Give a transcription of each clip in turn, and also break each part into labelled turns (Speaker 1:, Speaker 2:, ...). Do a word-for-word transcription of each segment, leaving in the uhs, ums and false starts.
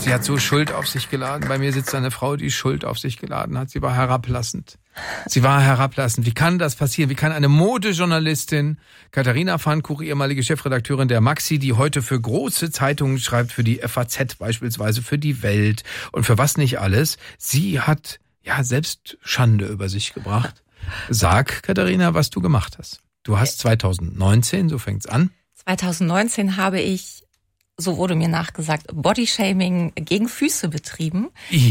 Speaker 1: sie hat so Schuld auf sich geladen. Bei mir sitzt eine Frau, die Schuld auf sich geladen hat. Sie war herablassend. Sie war herablassend. Wie kann das passieren? Wie kann eine Modejournalistin, Katharina Pfannkuch, ehemalige Chefredakteurin der Maxi, die heute für große Zeitungen schreibt, für die F A Z beispielsweise, für die Welt und für was nicht alles, sie hat ja selbst Schande über sich gebracht. Sag, Katharina, was du gemacht hast. Du hast zwanzig neunzehn, so fängt's an.
Speaker 2: zwanzig neunzehn habe ich, so wurde mir nachgesagt, Bodyshaming gegen Füße betrieben.
Speaker 1: I.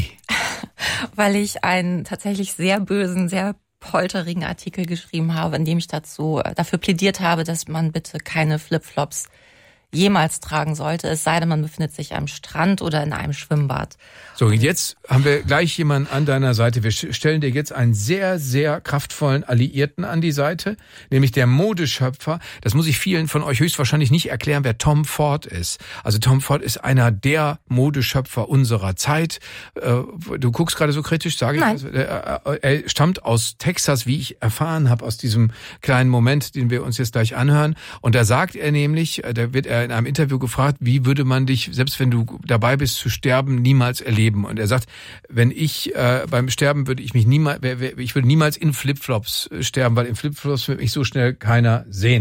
Speaker 2: Weil ich einen tatsächlich sehr bösen, sehr polterigen Artikel geschrieben habe, in dem ich dazu dafür plädiert habe, dass man bitte keine Flipflops jemals tragen sollte, es sei denn, man befindet sich am Strand oder in einem Schwimmbad.
Speaker 1: So, jetzt haben wir gleich jemanden an deiner Seite. Wir stellen dir jetzt einen sehr, sehr kraftvollen Alliierten an die Seite, nämlich der Modeschöpfer. Das muss ich vielen von euch höchstwahrscheinlich nicht erklären, wer Tom Ford ist. Also Tom Ford ist einer der Modeschöpfer unserer Zeit. Du guckst gerade so kritisch, sage ich.
Speaker 2: Nein.
Speaker 1: Also, er stammt aus Texas, wie ich erfahren habe, aus diesem kleinen Moment, den wir uns jetzt gleich anhören. Und da sagt er nämlich, da wird er in einem Interview gefragt, wie würde man dich, selbst wenn du dabei bist zu sterben, niemals erleben. Und er sagt, wenn ich äh, beim Sterben würde ich mich niemals, ich würde niemals in Flipflops sterben, weil in Flipflops würde mich so schnell keiner sehen.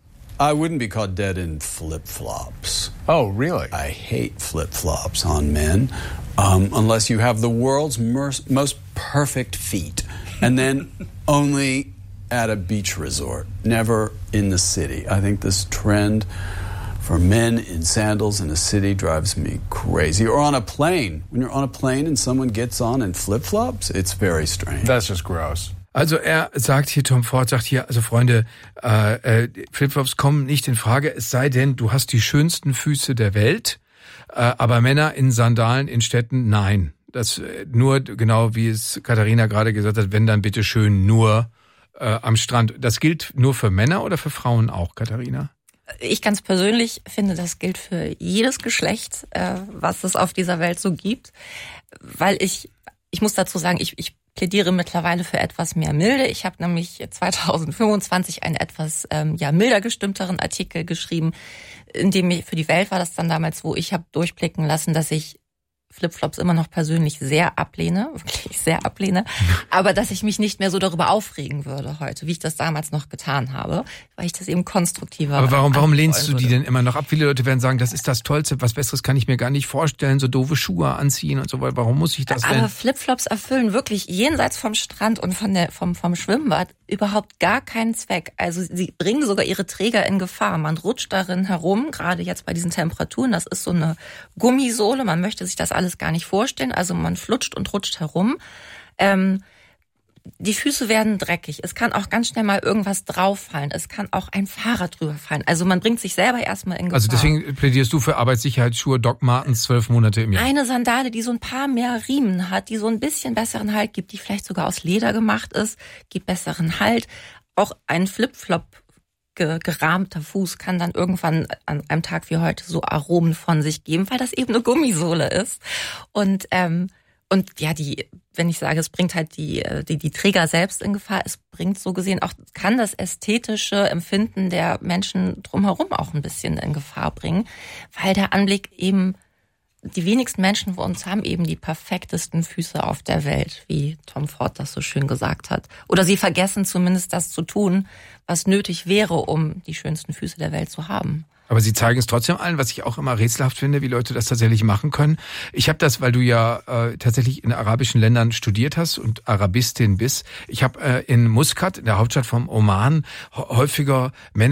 Speaker 3: I wouldn't be caught dead in flip-flops.
Speaker 4: Oh, really?
Speaker 3: I hate flip-flops on men, um, unless you have the world's most perfect feet, and then only at a beach resort, never in the city. I think this trend for men in sandals in a city drives me crazy. Or on a plane. When you're on a plane and someone gets on in flip-flops, it's very strange.
Speaker 4: That's just gross.
Speaker 1: Also er sagt hier, Tom Ford sagt hier, also Freunde, äh, äh, Flipflops kommen nicht in Frage, es sei denn, du hast die schönsten Füße der Welt, äh, aber Männer in Sandalen in Städten, nein. Das äh, nur, genau wie es Katharina gerade gesagt hat, wenn dann bitte schön nur äh, am Strand. Das gilt nur für Männer oder für Frauen auch, Katharina?
Speaker 2: Ich ganz persönlich finde, das gilt für jedes Geschlecht, äh, was es auf dieser Welt so gibt, weil ich, ich muss dazu sagen, ich, ich plädiere mittlerweile für etwas mehr Milde. Ich habe nämlich zwanzig fünfundzwanzig einen etwas ähm, ja milder gestimmteren Artikel geschrieben, in dem ich, für die Welt war das dann damals, wo ich habe durchblicken lassen, dass ich Flipflops immer noch persönlich sehr ablehne, wirklich sehr ablehne, aber dass ich mich nicht mehr so darüber aufregen würde heute, wie ich das damals noch getan habe, weil ich das eben konstruktiver.
Speaker 1: Aber warum, warum lehnst du die denn immer noch ab? Viele Leute werden sagen, das ist das Tollste, was Besseres kann ich mir gar nicht vorstellen, so doofe Schuhe anziehen und so weiter. Warum muss ich das denn?
Speaker 2: Aber Flipflops erfüllen wirklich jenseits vom Strand und von der, vom, vom Schwimmbad überhaupt gar keinen Zweck. Also sie bringen sogar ihre Träger in Gefahr. Man rutscht darin herum, gerade jetzt bei diesen Temperaturen. Das ist so eine Gummisohle. Man möchte sich das alles gar nicht vorstellen. Also man flutscht und rutscht herum. Ähm, die Füße werden dreckig. Es kann auch ganz schnell mal irgendwas drauffallen. Es kann auch ein Fahrrad drüber fallen. Also man bringt sich selber erstmal in Gefahr.
Speaker 1: Also deswegen plädierst du für Arbeitssicherheitsschuhe Doc Martens zwölf Monate im Jahr?
Speaker 2: Eine Sandale, die so ein paar mehr Riemen hat, die so ein bisschen besseren Halt gibt, die vielleicht sogar aus Leder gemacht ist, gibt besseren Halt. Auch ein Flipflop gerahmter Fuß kann dann irgendwann an einem Tag wie heute so Aromen von sich geben, weil das eben eine Gummisohle ist. Und ähm, und ja, die, wenn ich sage, es bringt halt die die die Träger selbst in Gefahr, es bringt so gesehen auch, kann das ästhetische Empfinden der Menschen drumherum auch ein bisschen in Gefahr bringen, weil der Anblick eben, die wenigsten Menschen von uns haben eben die perfektesten Füße auf der Welt, wie Tom Ford das so schön gesagt hat. Oder sie vergessen zumindest das zu tun, was nötig wäre, um die schönsten Füße der Welt zu haben.
Speaker 1: Aber sie zeigen es trotzdem allen, was ich auch immer rätselhaft finde, wie Leute das tatsächlich machen können. Ich habe das, weil du ja äh, tatsächlich in arabischen Ländern studiert hast und Arabistin bist. Ich habe äh, in Muscat, in der Hauptstadt vom Oman, häufiger Männer